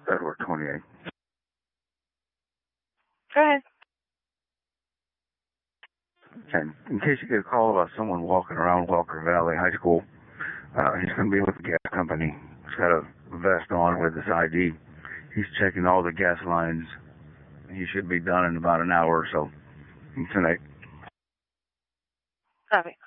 Edward 28. Go ahead. And in case you get a call about someone walking around Walker Valley High School, he's going to be with the gas company. He's got a vest on with his ID. He's checking all the gas lines. He should be done in about an hour or so tonight. Copy.